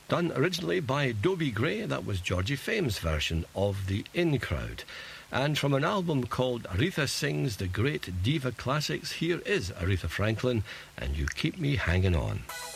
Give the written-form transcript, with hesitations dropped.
Done originally by Dobie Gray, that was Georgie Fame's version of The In Crowd. And from an album called Aretha Sings the Great Diva Classics, here is Aretha Franklin and You Keep Me Hanging On.